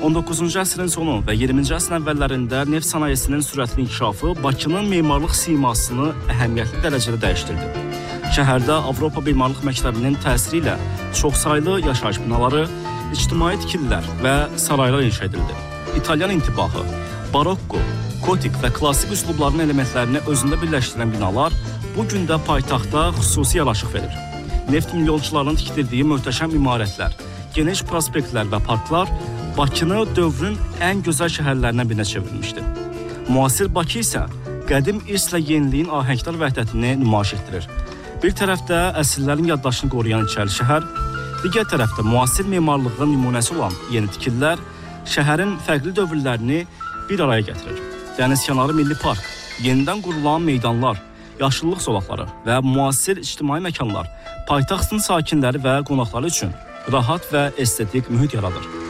19-cu əsrin sonu və 20-ci əsrin əvvəllərində neft sənayesinin sürətli inkişafı Bakının memarlıq simasını əhəmiyyətli dərəcədə dəyişdirdi. Şəhərdə Avropa Memarlıq Məktəbinin təsiri ilə çoxsaylı yaşayış binaları, ictimai tikililər və saraylar inşa edildi. İtalyan intibahı, barokko, gotik və klassik üslubların elementlərini özündə birləşdirən binalar bu gün də paytaxtda xüsusi yaraşıq verir. Neft milyonçularının tikdirdiyi möhtəşəm imarətlər, geniş prospektlər və parklar Bakını dövrün ən gözəl şəhərlərindən birinə çevrilmişdi. Müasir Bakı isə qədim irslə yeniliyin ahəngdar vəhdətini nümayiş etdirir. Bir tərəfdə əsrlərin yaddaşını qoruyan içəri şəhər, digər tərəfdə müasir memarlığın nümunəsi olan yeni tikililər şəhərin fərqli dövrlərini bir araya gətirir. Dənizkənarı Milli Park, yenidən qurulan meydanlar, yaşıllıq zolaqları və müasir ictimai məkanlar paytaxtın sakinləri və qonaqları üçün rahat və estetik mühit yaradır.